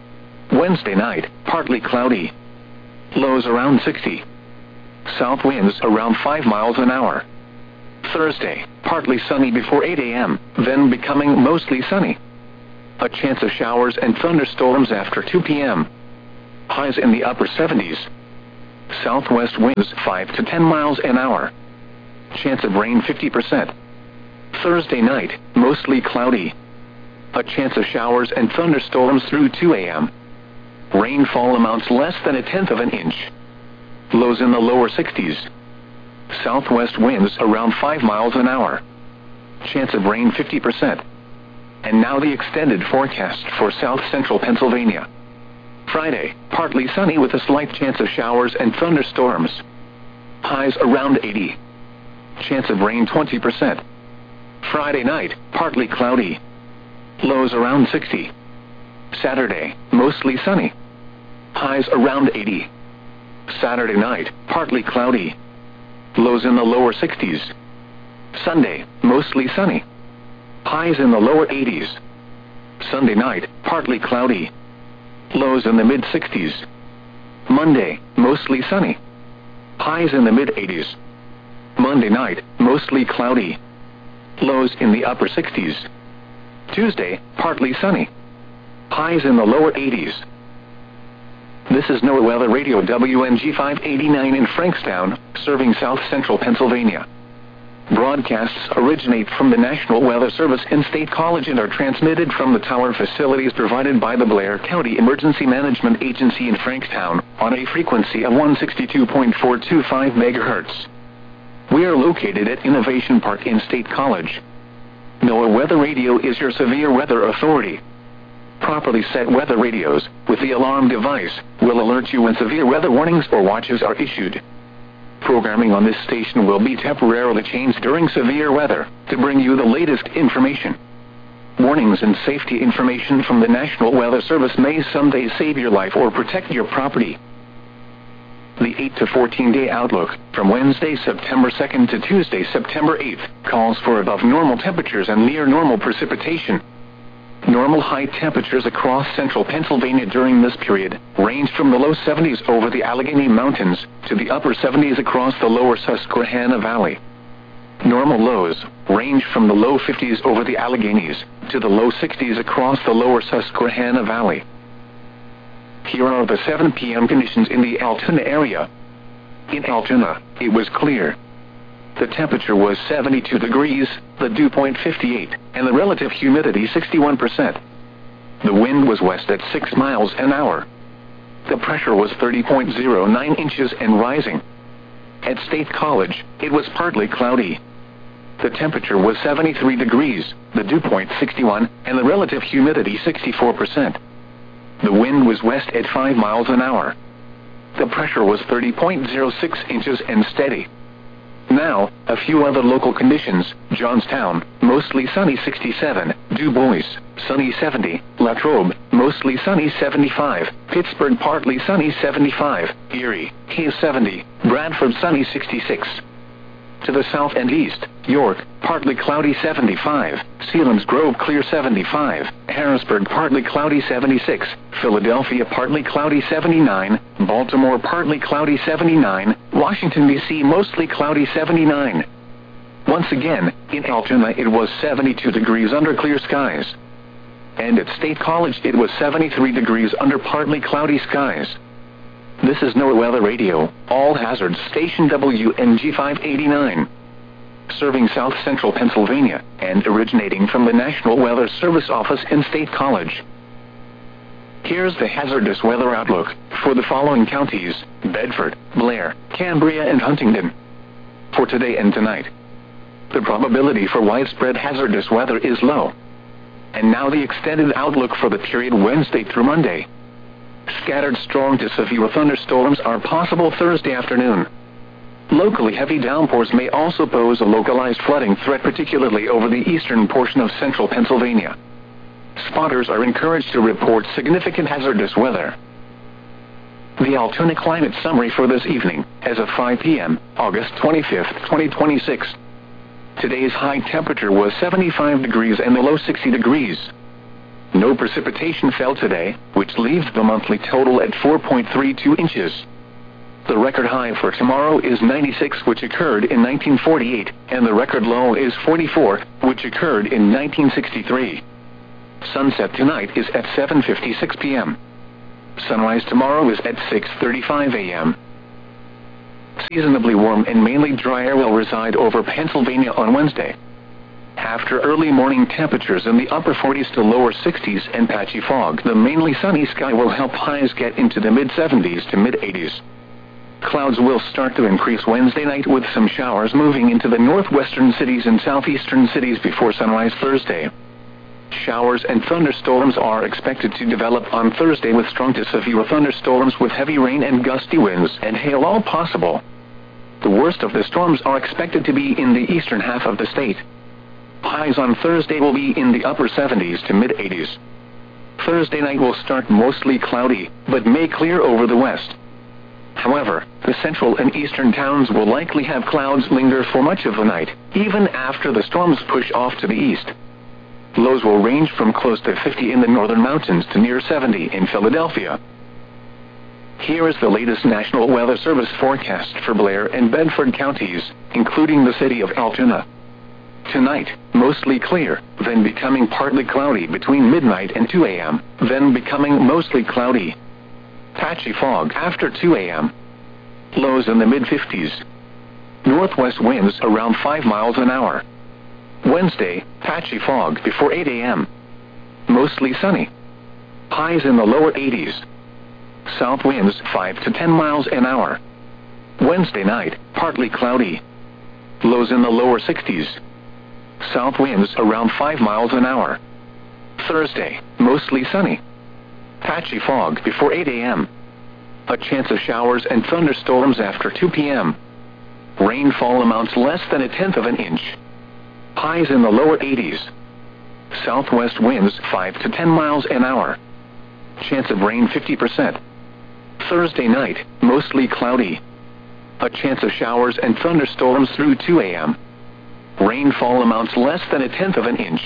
Wednesday night, partly cloudy. Lows around 60. South winds around 5 miles an hour. Thursday, partly sunny before 8 a.m., then becoming mostly sunny. A chance of showers and thunderstorms after 2 p.m. Highs in the upper 70s. Southwest winds 5 to 10 miles an hour. Chance of rain 50%. Thursday night, mostly cloudy. A chance of showers and thunderstorms through 2 a.m. Rainfall amounts less than 1/10 of an inch. Lows in the lower 60s. Southwest winds around 5 miles an hour. Chance of rain 50%. And now the extended forecast for south central Pennsylvania. Friday, partly sunny with a slight chance of showers and thunderstorms. Highs around 80. Chance of rain 20%. Friday night, partly cloudy. Lows around 60. Saturday, mostly sunny. Highs around 80. Saturday night, partly cloudy. Lows in the lower 60s. Sunday, mostly sunny. Highs in the lower 80s. Sunday night, partly cloudy. Lows in the mid-60s. Monday, mostly sunny. Highs in the mid-80s. Monday night, mostly cloudy. Lows in the upper 60s. Tuesday, partly sunny. Highs in the lower 80s. This is NOAA Weather Radio WNG 589 in Frankstown, serving south central Pennsylvania. Broadcasts originate from the National Weather Service in State College and are transmitted from the tower facilities provided by the Blair County Emergency Management Agency in Frankstown on a frequency of 162.425 MHz. We are located at Innovation Park in State College. NOAA Weather Radio is your severe weather authority. Properly set weather radios, with the alarm device, will alert you when severe weather warnings or watches are issued. Programming on this station will be temporarily changed during severe weather, to bring you the latest information. Warnings and safety information from the National Weather Service may someday save your life or protect your property. The 8 to 14-day outlook, from Wednesday, September 2nd to Tuesday, September 8th, calls for above normal temperatures and near normal precipitation. Normal high temperatures across central Pennsylvania during this period range from the low 70s over the Allegheny Mountains to the upper 70s across the lower Susquehanna Valley. Normal lows range from the low 50s over the Alleghenies to the low 60s across the lower Susquehanna Valley. Here are the 7 p.m. conditions in the Altoona area. In Altoona, it was clear. The temperature was 72 degrees, the dew point 58, and the relative humidity 61%. The wind was west at 6 miles an hour. The pressure was 30.09 inches and rising. At State College, it was partly cloudy. The temperature was 73 degrees, the dew point 61, and the relative humidity 64%. The wind was west at 5 miles an hour. The pressure was 30.06 inches and steady. Now, a few other local conditions. Johnstown, mostly sunny 67, Du Bois, sunny 70, Latrobe, mostly sunny 75, Pittsburgh partly sunny 75, Erie, Hayes 70, Bradford sunny 66. To the south and east, York, partly cloudy 75, Selinsgrove clear 75, Harrisburg partly cloudy 76, Philadelphia partly cloudy 79, Baltimore partly cloudy 79, Washington, D.C. mostly cloudy 79. Once again, in Altoona it was 72 degrees under clear skies. And at State College it was 73 degrees under partly cloudy skies. This is NOAA Weather Radio, all hazards station WNG 589. Serving south central Pennsylvania, and originating from the National Weather Service office in State College. Here's the hazardous weather outlook for the following counties: Bedford, Blair, Cambria, and Huntingdon. For today and tonight, the probability for widespread hazardous weather is low. And now the extended outlook for the period Wednesday through Monday. Scattered strong to severe thunderstorms are possible Thursday afternoon. Locally heavy downpours may also pose a localized flooding threat, particularly over the eastern portion of central Pennsylvania. Spotters are encouraged to report significant hazardous weather. The Altoona climate summary for this evening, as of 5 p.m., August 25, 2026. Today's high temperature was 75 degrees and the low 60 degrees. No precipitation fell today, which leaves the monthly total at 4.32 inches. The record high for tomorrow is 96, which occurred in 1948, and the record low is 44, which occurred in 1963. Sunset tonight is at 7:56 p.m. Sunrise tomorrow is at 6:35 a.m. Seasonably warm and mainly dry air will reside over Pennsylvania on Wednesday. After early morning temperatures in the upper 40s to lower 60s and patchy fog, the mainly sunny sky will help highs get into the mid-70s to mid-80s. Clouds will start to increase Wednesday night with some showers moving into the northwestern cities and southeastern cities before sunrise Thursday. Showers and thunderstorms are expected to develop on Thursday with strong to severe thunderstorms with heavy rain and gusty winds and hail all possible. The worst of the storms are expected to be in the eastern half of the state. Highs on Thursday will be in the upper 70s to mid-80s. Thursday night will start mostly cloudy, but may clear over the west. However, the central and eastern towns will likely have clouds linger for much of the night, even after the storms push off to the east. Lows will range from close to 50 in the northern mountains to near 70 in Philadelphia. Here is the latest National Weather Service forecast for Blair and Bedford counties, including the city of Altoona. Tonight, mostly clear, then becoming partly cloudy between midnight and 2 a.m., then becoming mostly cloudy. Patchy fog after 2 a.m. Lows in the mid-50s. Northwest winds around 5 miles an hour. Wednesday, patchy fog before 8 a.m. Mostly sunny. Highs in the lower 80s. South winds 5 to 10 miles an hour. Wednesday night, partly cloudy. Lows in the lower 60s. South winds around 5 miles an hour. Thursday, mostly sunny. Patchy fog before 8 a.m. A chance of showers and thunderstorms after 2 p.m. Rainfall amounts less than 1/10 of an inch. Highs in the lower 80s. Southwest winds 5 to 10 miles an hour. Chance of rain 50%. Thursday night, mostly cloudy. A chance of showers and thunderstorms through 2 a.m. Rainfall amounts less than 1/10 of an inch.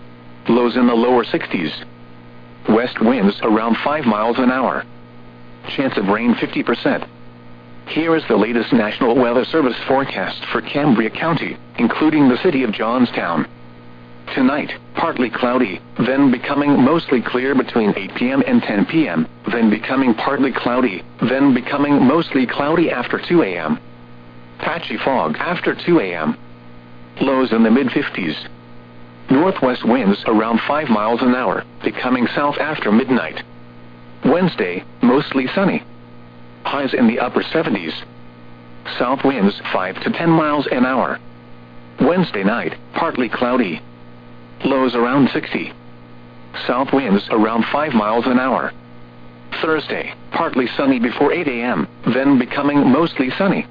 Lows in the lower 60s. West winds around 5 miles an hour. Chance of rain 50%. Here is the latest National Weather Service forecast for Cambria County, including the city of Johnstown. Tonight, partly cloudy, then becoming mostly clear between 8 p.m. and 10 p.m., then becoming partly cloudy, then becoming mostly cloudy after 2 a.m. Patchy fog after 2 a.m. Lows in the mid-50s. Northwest winds around 5 miles an hour, becoming south after midnight. Wednesday, mostly sunny. Highs in the upper 70s. South winds 5 to 10 miles an hour. Wednesday night, partly cloudy. Lows around 60. South winds around 5 miles an hour. Thursday, partly sunny before 8 a.m., then becoming mostly sunny.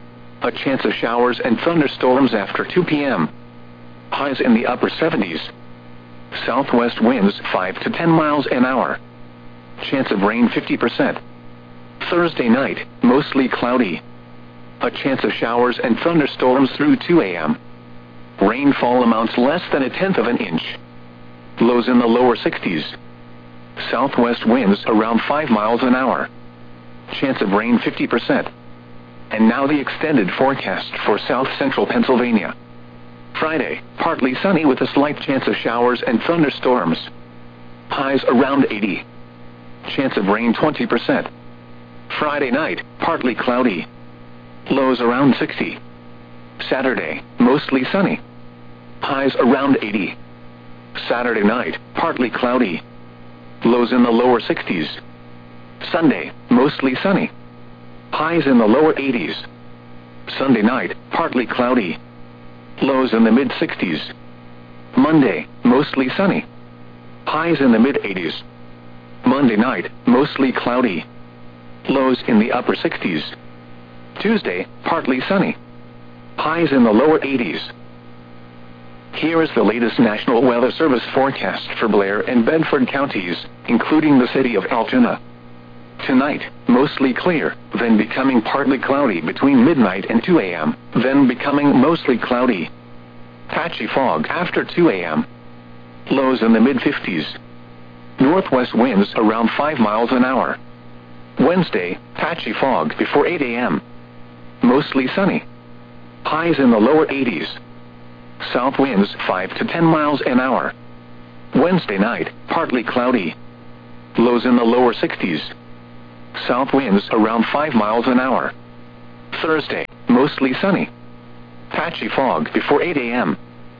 A chance of showers and thunderstorms after 2 p.m. Highs in the upper 70s. Southwest winds 5 to 10 miles an hour. Chance of rain 50%. Thursday night, mostly cloudy. A chance of showers and thunderstorms through 2 a.m. Rainfall amounts less than 1/10 of an inch. Lows in the lower 60s. Southwest winds around 5 miles an hour. Chance of rain 50%. And now the extended forecast for south central Pennsylvania. Friday, partly sunny with a slight chance of showers and thunderstorms. Highs around 80. Chance of rain 20%. Friday night, partly cloudy. Lows around 60. Saturday, mostly sunny. Highs around 80. Saturday night, partly cloudy. Lows in the lower 60s. Sunday, mostly sunny. Highs in the lower 80s. Sunday night, partly cloudy. Lows in the mid-60s. Monday, mostly sunny. Highs in the mid-80s. Monday night, mostly cloudy. Lows in the upper 60s. Tuesday, partly sunny. Highs in the lower 80s. Here is the latest National Weather Service forecast for Blair and Bedford counties, including the city of Altoona. Tonight, mostly clear, then becoming partly cloudy between midnight and 2 a.m., then becoming mostly cloudy. Patchy fog after 2 a.m. Lows in the mid-50s. Northwest winds around 5 miles an hour. Wednesday, patchy fog before 8 a.m. Mostly sunny. Highs in the lower 80s. South winds 5 to 10 miles an hour. Wednesday night, partly cloudy. Lows in the lower 60s. South winds around 5 miles an hour. Thursday, mostly sunny. Patchy fog before 8 a.m.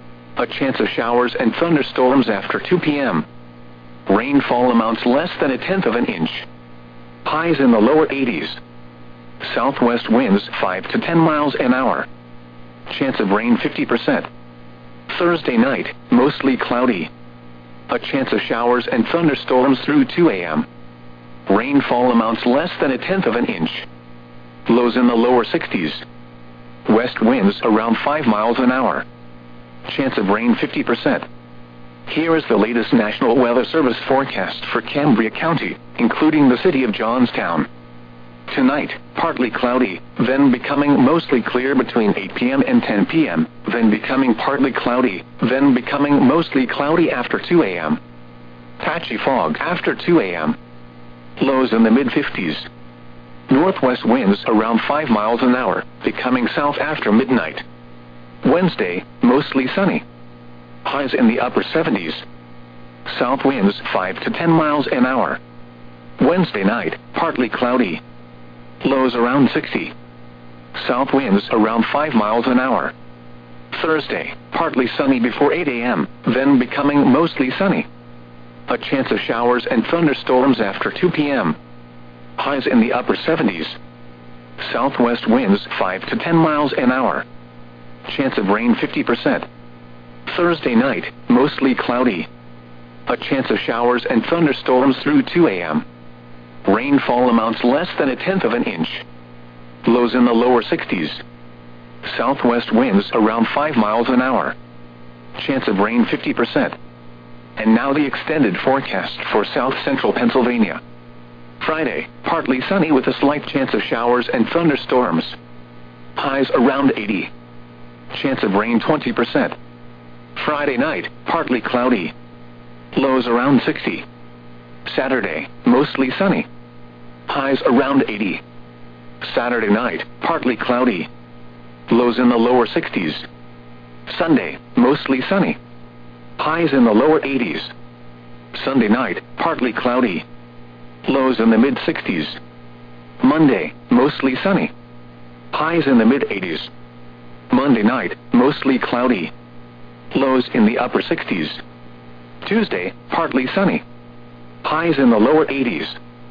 A chance of showers and thunderstorms after 2 p.m. Rainfall amounts less than 1/10 of an inch. Highs in the lower 80s. Southwest winds 5 to 10 miles an hour. Chance of rain 50%. Thursday night, mostly cloudy. A chance of showers and thunderstorms through 2 a.m. Rainfall amounts less than 1/10 of an inch. Lows in the lower 60s. West winds around 5 miles an hour. Chance of rain 50%. Here is the latest National Weather Service forecast for Cambria County, including the city of Johnstown. Tonight, partly cloudy, then becoming mostly clear between 8 p.m. and 10 p.m., then becoming partly cloudy, then becoming mostly cloudy after 2 a.m. Patchy fog after 2 a.m. Lows in the mid-50s. Northwest winds around 5 miles an hour, becoming south after midnight. Wednesday, mostly sunny. Highs in the upper 70s. South winds 5 to 10 miles an hour. Wednesday night, partly cloudy. Lows around 60. South winds around 5 miles an hour. Thursday, partly sunny before 8 a.m., then becoming mostly sunny. A chance of showers and thunderstorms after 2 p.m. Highs in the upper 70s. Southwest winds 5 to 10 miles an hour. Chance of rain 50%. Thursday night, mostly cloudy. A chance of showers and thunderstorms through 2 a.m. Rainfall amounts less than 1/10 of an inch. Lows in the lower 60s. Southwest winds around 5 miles an hour. Chance of rain 50%. And now the extended forecast for south central Pennsylvania. Friday, partly sunny with a slight chance of showers and thunderstorms. Highs around 80. Chance of rain 20%. Friday night, partly cloudy. Lows around 60. Saturday, mostly sunny. Highs around 80. Saturday night, partly cloudy. Lows in the lower 60s. Sunday, mostly sunny. Highs in the lower 80s. Sunday night, partly cloudy. Lows in the mid-60s. Monday, mostly sunny. Highs in the mid-80s. Monday night, mostly cloudy. Lows in the upper 60s. Tuesday, partly sunny. Highs in the lower 80s.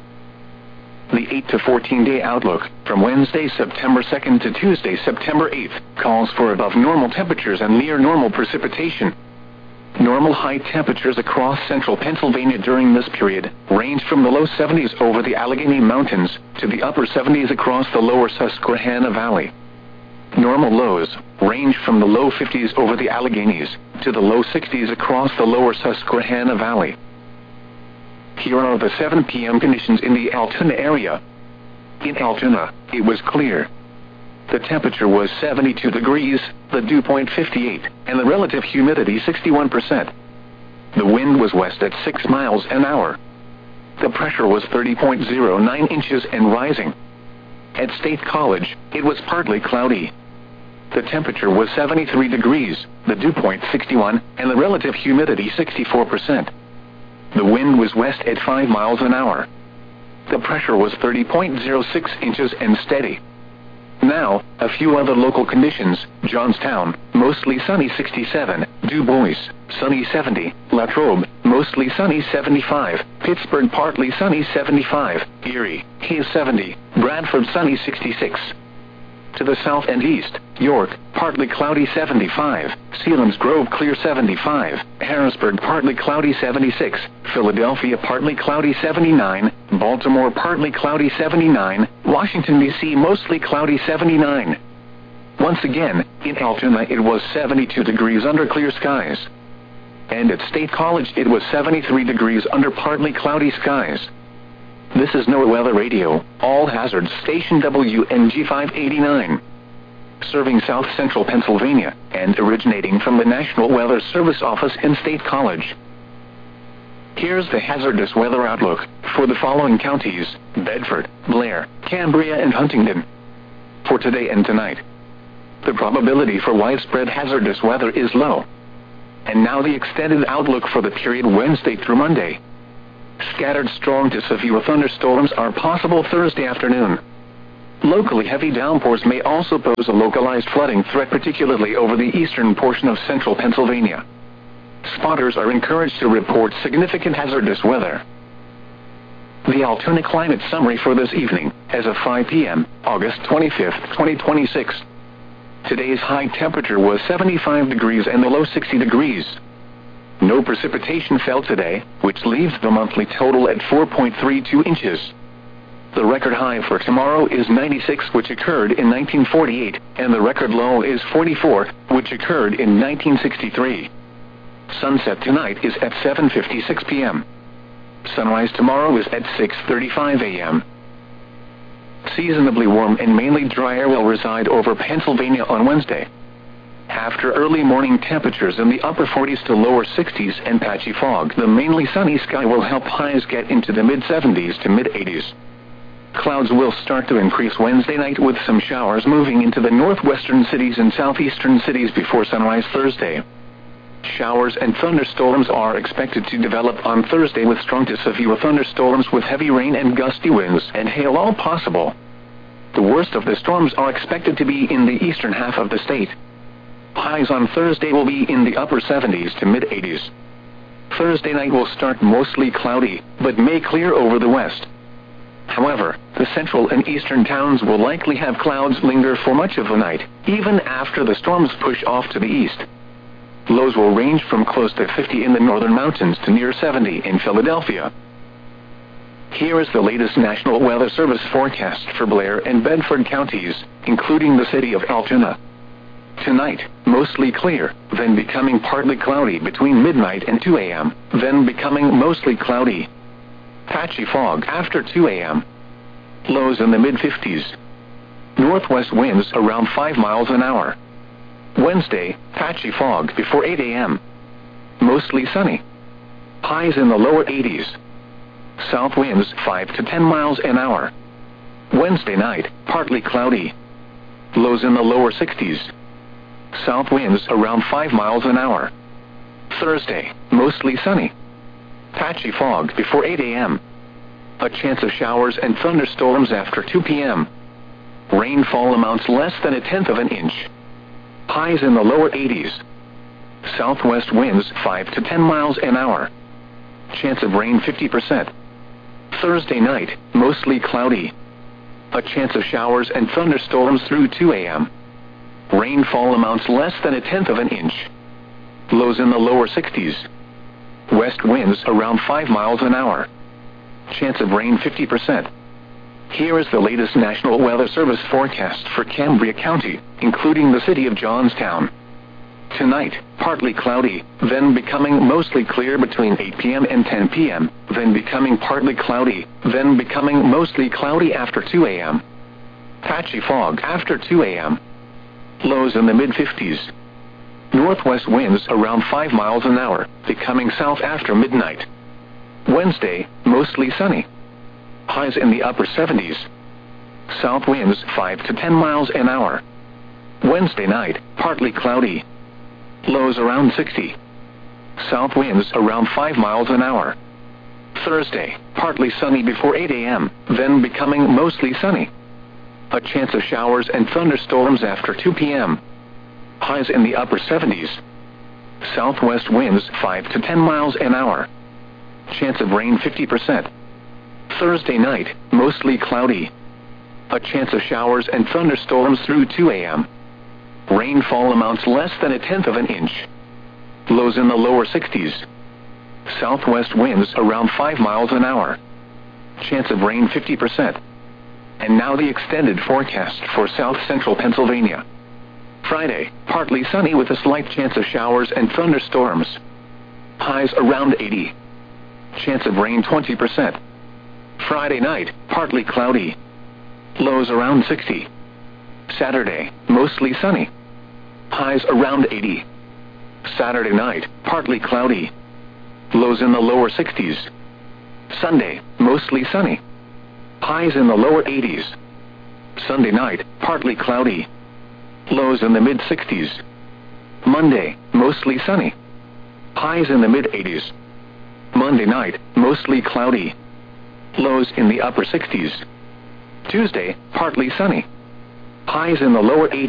The 8 to 14-day outlook from Wednesday, September 2nd to Tuesday, September 8th, calls for above normal temperatures and near normal precipitation. Normal high temperatures across central Pennsylvania during this period range from the low 70s over the Allegheny Mountains to the upper 70s across the lower Susquehanna Valley. Normal lows range from the low 50s over the Alleghenies to the low 60s across the lower Susquehanna Valley. Here are the 7 p.m. conditions in the Altoona area. In Altoona, it was clear. The temperature was 72 degrees, the dew point 58, and the relative humidity 61%. The wind was west at 6 miles an hour. The pressure was 30.09 inches and rising. At State College, it was partly cloudy. The temperature was 73 degrees, the dew point 61, and the relative humidity 64%. The wind was west at 5 miles an hour. The pressure was 30.06 inches and steady. Now, a few other local conditions. Johnstown, mostly sunny 67, Du Bois, sunny 70, Latrobe, mostly sunny 75, Pittsburgh partly sunny 75, Erie, Hayes 70, Bradford sunny 66. To the south and east, York, partly cloudy 75, Selims Grove clear 75, Harrisburg partly cloudy 76, Philadelphia partly cloudy 79, Baltimore partly cloudy 79, Washington, D.C. mostly cloudy 79. Once again, in Altoona it was 72 degrees under clear skies. And at State College it was 73 degrees under partly cloudy skies. This is NOAA Weather Radio, all hazards station WNG 589. Serving south central Pennsylvania, and originating from the National Weather Service office in State College. Here's the hazardous weather outlook for the following counties: Bedford, Blair, Cambria and Huntingdon. For today and tonight, the probability for widespread hazardous weather is low. And now the extended outlook for the period Wednesday through Monday. Scattered strong to severe thunderstorms are possible Thursday afternoon. Locally heavy downpours may also pose a localized flooding threat, particularly over the eastern portion of central Pennsylvania. Spotters are encouraged to report significant hazardous weather. The Altoona climate summary for this evening, as of 5 p.m., August 25, 2026. Today's high temperature was 75 degrees and the low 60 degrees. No precipitation fell today, which leaves the monthly total at 4.32 inches. The record high for tomorrow is 96, which occurred in 1948, and the record low is 44, which occurred in 1963. Sunset tonight is at 7:56 p.m. Sunrise tomorrow is at 6:35 a.m. Seasonably warm and mainly dry air will reside over Pennsylvania on Wednesday. After early morning temperatures in the upper 40s to lower 60s and patchy fog, the mainly sunny sky will help highs get into the mid-70s to mid-80s. Clouds will start to increase Wednesday night, with some showers moving into the northwestern cities and southeastern cities before sunrise Thursday. Showers and thunderstorms are expected to develop on Thursday, with strong to severe thunderstorms with heavy rain and gusty winds and hail all possible. The worst of the storms are expected to be in the eastern half of the state. Highs on Thursday will be in the upper 70s to mid-80s. Thursday night will start mostly cloudy, but may clear over the west. However, the central and eastern towns will likely have clouds linger for much of the night, even after the storms push off to the east. Lows will range from close to 50 in the northern mountains to near 70 in Philadelphia. Here is the latest National Weather Service forecast for Blair and Bedford counties, including the city of Altoona. Tonight, mostly clear, then becoming partly cloudy between midnight and 2 a.m., then becoming mostly cloudy. Patchy fog after 2 a.m. Lows in the mid-50s. Northwest winds around 5 miles an hour. Wednesday, patchy fog before 8 a.m. Mostly sunny. Highs in the lower 80s. South winds 5 to 10 miles an hour. Wednesday night, partly cloudy. Lows in the lower 60s. South winds around 5 miles an hour. Thursday, mostly sunny. Patchy fog before 8 a.m. A chance of showers and thunderstorms after 2 p.m. Rainfall amounts less than 1/10 of an inch. Highs in the lower 80s. Southwest winds 5 to 10 miles an hour. Chance of rain 50%. Thursday night, mostly cloudy. A chance of showers and thunderstorms through 2 a.m. Rainfall amounts less than 1/10 of an inch. Lows in the lower 60s. West winds around 5 miles an hour. Chance of rain 50%. Here is the latest National Weather Service forecast for Cambria County, including the city of Johnstown. Tonight, partly cloudy, then becoming mostly clear between 8 p.m. and 10 p.m., then becoming partly cloudy, then becoming mostly cloudy after 2 a.m. Patchy fog after 2 a.m. Lows in the mid-50s. Northwest winds around 5 miles an hour, becoming south after midnight. Wednesday, mostly sunny. Highs in the upper 70s. South winds 5 to 10 miles an hour. Wednesday night, partly cloudy. Lows around 60. South winds around 5 miles an hour. Thursday, partly sunny before 8 a.m., then becoming mostly sunny. A chance of showers and thunderstorms after 2 p.m. Highs in the upper 70s. Southwest winds 5 to 10 miles an hour. Chance of rain 50%. Thursday night, mostly cloudy. A chance of showers and thunderstorms through 2 a.m. Rainfall amounts less than 1/10 of an inch. Lows in the lower 60s. Southwest winds around 5 miles an hour. Chance of rain 50%. And now the extended forecast for south central Pennsylvania. Friday, partly sunny with a slight chance of showers and thunderstorms. Highs around 80. Chance of rain 20%. Friday night, partly cloudy. Lows around 60. Saturday, mostly sunny. Highs around 80. Saturday night, partly cloudy. lows in the lower 60s. Sunday, mostly sunny. Highs in the lower 80s. Sunday night, partly cloudy. Lows in the mid-60s. Monday, mostly sunny. Highs in the mid-80s. Monday night, mostly cloudy. Lows in the upper 60s. Tuesday, partly sunny. Highs in the lower 80s.